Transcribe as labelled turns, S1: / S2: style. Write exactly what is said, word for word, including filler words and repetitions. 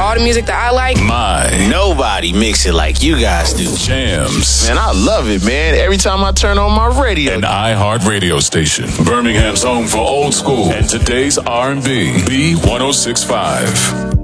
S1: all the music that I like.
S2: My.
S3: Nobody mix it like you guys do.
S2: Jams.
S4: Man, I love it, man. Every time I turn on my radio.
S2: An iHeart radio station. Birmingham's home for old school and today's R and B. B one oh six point five.